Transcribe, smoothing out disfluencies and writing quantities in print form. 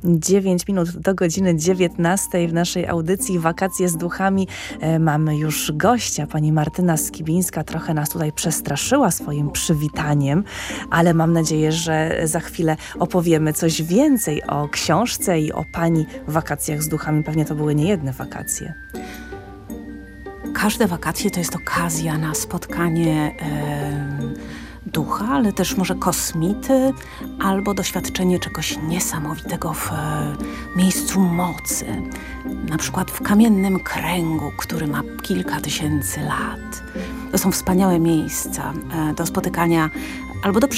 9 minut do godziny 19 w naszej audycji Wakacje z duchami. Mamy już gościa, pani Martyna Skibińska. Trochę nas tutaj przestraszyła swoim przywitaniem, ale mam nadzieję, że za chwilę opowiemy coś więcej o książce i o pani wakacjach z duchami. Pewnie to były niejedne wakacje. Każde wakacje to jest okazja na spotkanie ducha, ale też może kosmity, albo doświadczenie czegoś niesamowitego w miejscu mocy. Na przykład w kamiennym kręgu, który ma kilka tysięcy lat. To są wspaniałe miejsca do spotykania albo do